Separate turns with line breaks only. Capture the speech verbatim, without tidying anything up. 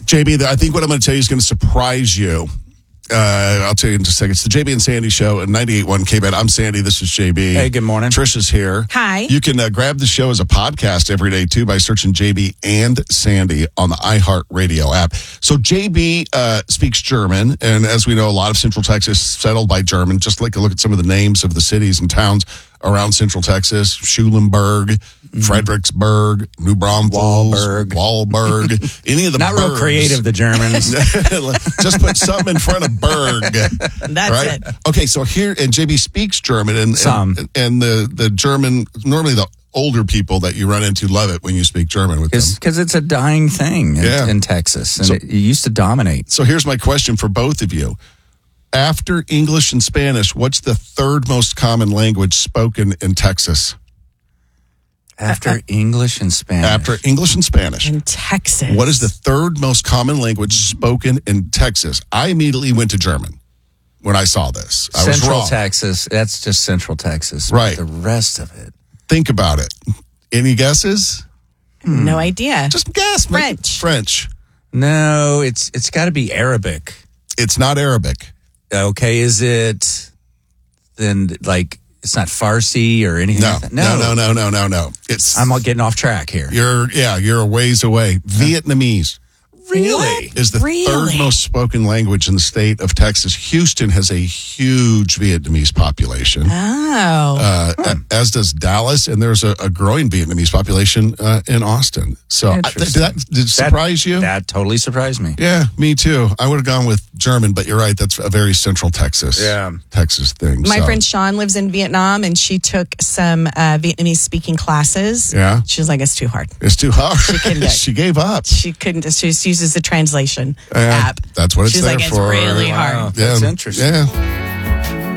J B, I think what I'm going to tell you is going to surprise you. Uh, I'll tell you in just a second. It's the J B and Sandy Show at ninety-eight point one K B E T. I'm Sandy. This is J B.
Hey, good morning.
Trisha's here.
Hi.
You can uh, grab the show as a podcast every day, too, by searching J B and Sandy on the iHeartRadio app. So J B uh, speaks German, and as we know, a lot of Central Texas is settled by German. Just like a look at some of the names of the cities and towns around Central Texas: Schulenburg, mm-hmm. Fredericksburg, New Braunfels,
Wahlberg,
Wahlberg, any of the
not
Bergs.
Real creative, the Germans.
Just put something in front of Berg.
That's
right?
it.
Okay, so here, and J B speaks German, and
Some.
and, and the the German, normally the older people that you run into love it when you speak German with them.
Because it's a dying thing in,
Yeah.
in Texas, and
So-
it, it used to dominate.
So here's my question for both of you. After English and Spanish, what's the third most common language spoken in Texas?
After English and Spanish.
After English and Spanish.
In Texas.
What is the third most common language spoken in Texas? I immediately went to German when I saw this. I was
Central
wrong.
Texas. That's just Central Texas. but
Right.
The rest of it.
Think about it. Any guesses?
No idea.
Just guess. Make it
French.
French.
No, it's it's got to be Arabic.
It's not Arabic.
Okay, is it then like it's not Farsi or anything
No,
like that?
no, no, no, no, no, no. It's
I'm all getting off track here.
you're yeah, you're a ways away. Vietnamese
Really?
is the
Really?
third most spoken language in the state of Texas. Houston has a huge Vietnamese population,
Oh.
uh, a- as does Dallas, and there's a, a growing Vietnamese population uh, in Austin. So I, th- did that did it surprise
that,
you?
That totally surprised me.
Yeah, me too. I would have gone with German, but you're right. That's a very Central Texas,
Yeah.
Texas thing.
My
so.
friend Sean lives in Vietnam, and she took some uh, Vietnamese speaking classes.
Yeah.
She was like, it's too hard.
It's too hard. She,
couldn't do it.
she gave up.
She couldn't. She just uses the translation
Yeah,
app.
that's what it's
She's
there
like, it's
for.
really
Wow.
hard.
That's
Yeah.
interesting.
Yeah.